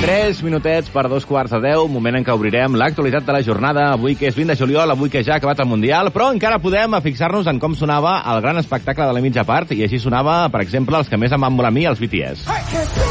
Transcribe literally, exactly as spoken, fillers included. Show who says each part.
Speaker 1: Tres minutets per dos quarts de deu, moment en què obrirem l'actualitat de la jornada, avui que és vint de juliol, avui que ja ha acabat el Mundial, però encara podem fixar-nos en com sonava el gran espectacle de la mitja part, i així sonava, per exemple, els que més em van voler a mi, els B T S.